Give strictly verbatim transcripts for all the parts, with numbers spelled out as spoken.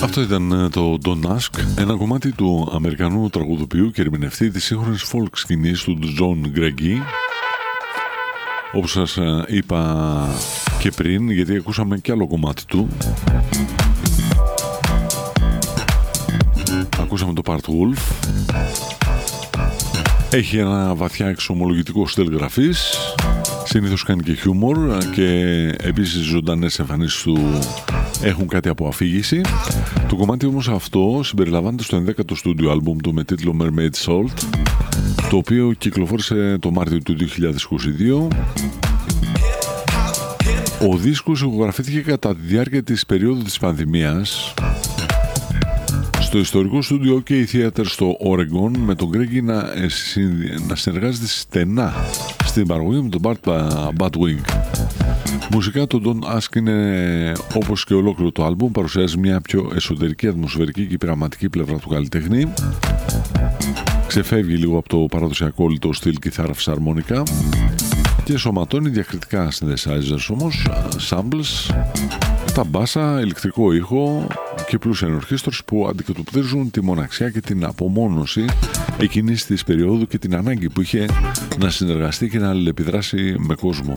Αυτό ήταν το Don't Ask, ένα κομμάτι του Αμερικανού τραγουδοποιού και ερμηνευτή της σύγχρονης folk σκηνής του John Greggy. Όπως σας είπα και πριν, γιατί ακούσαμε και άλλο κομμάτι του. Ακούσαμε το Part Wolf. Έχει ένα βαθιά εξομολογητικό στυλ γραφής. Συνήθως κάνει και χιούμορ και επίσης οι ζωντανές εμφανίσεις του έχουν κάτι από αφήγηση. Το κομμάτι όμως αυτό συμπεριλαμβάνεται στο ενδέκατο στούντιο άλμπουμ του με τίτλο Mermaid Salt, το οποίο κυκλοφόρησε το Μάρτιο του δύο χιλιάδες είκοσι δύο. Ο δίσκος ηχογραφήθηκε κατά τη διάρκεια της περίοδου της πανδημίας στο ιστορικό στούντιο OK Theater στο Oregon, με τον Greggy να, να συνεργάζεται στενά στην παραγωγή με τον Bart Badwig. Μουσικά το Don't Ask είναι, όπως και ολόκληρο το άλμπουμ, παρουσιάζει μια πιο εσωτερική, ατμοσφαιρική και πειραματική πλευρά του καλλιτέχνη. Ξεφεύγει λίγο από το παραδοσιακό λιτό στυλ κιθάρα αρμόνικα και σωματώνει διακριτικά synthesizers όμως, samples, τα μπάσα, ηλεκτρικό ήχο και πλούσια ενορχήστρωση που αντικατοπτρίζουν τη μοναξιά και την απομόνωση εκείνης της περίοδου και την ανάγκη που είχε να συνεργαστεί και να αλληλεπιδράσει με κόσμο.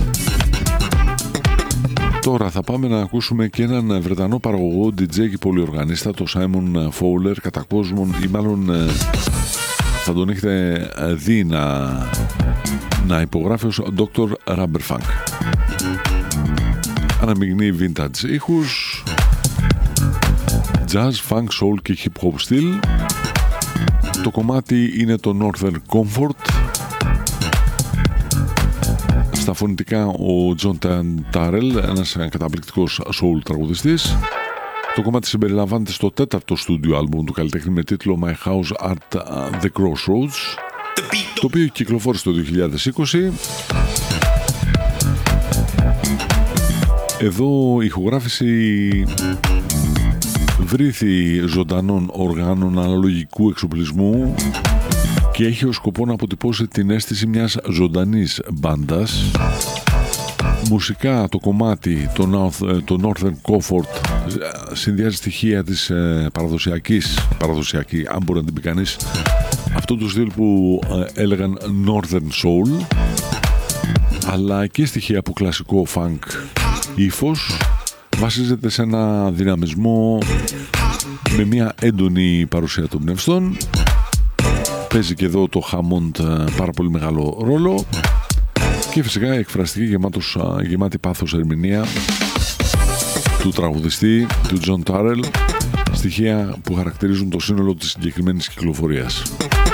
Τώρα θα πάμε να ακούσουμε και έναν Βρετανό παραγωγό, ντι τζέι και πολυοργανίστα, το Simon Fowler, κατά κόσμον, ή μάλλον θα τον έχετε δει να, να υπογράφει ως ντόκτορ Rubberfunk. Αναμειγνύει vintage ήχους, jazz, funk, soul και hip hop στυλ. Το κομμάτι είναι το Northern Comfort. Στα φωνητικά ο John Tyrrell, ένας καταπληκτικός soul τραγουδιστής. Το κομμάτι συμπεριλαμβάνεται στο τέταρτο στούντιο άλμπουμ του καλλιτέχνη με τίτλο My House at the Crossroads, το οποίο κυκλοφόρησε το δύο χιλιάδες είκοσι. Εδώ η ηχογράφηση βρήθη ζωντανών οργάνων αναλογικού εξοπλισμού και έχει ως σκοπό να αποτυπώσει την αίσθηση μιας ζωντανής μπάντας. Μουσικά το κομμάτι, το, North, το Northern Comfort, συνδυάζει στοιχεία της ε, παραδοσιακής, παραδοσιακή, αν μπορεί να την πει κανείς, αυτό το στυλ που ε, έλεγαν Northern Soul, αλλά και στοιχεία από κλασικό funk ύφος. Βασίζεται σε ένα δυναμισμό με μια έντονη παρουσία των πνευστών. Παίζει και εδώ το Hammond πάρα πολύ μεγάλο ρόλο και φυσικά εκφραστική γεμάτος, γεμάτη πάθος ερμηνεία του τραγουδιστή, του John Tyrrell, στοιχεία που χαρακτηρίζουν το σύνολο της συγκεκριμένης κυκλοφορίας.